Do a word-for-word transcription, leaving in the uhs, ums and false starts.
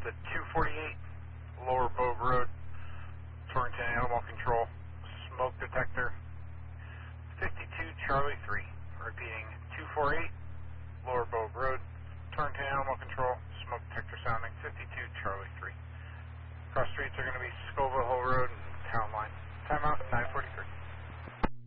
to two forty-eight Lower Bogue Road, Torrington Animal Control, smoke detector, fifty-two Charlie three. Repeating, two forty-eight Lower Bogue Road, Torrington Animal Control, smoke detector sounding, fifty-two Charlie three. Cross streets are going to be Scoville Hill Road,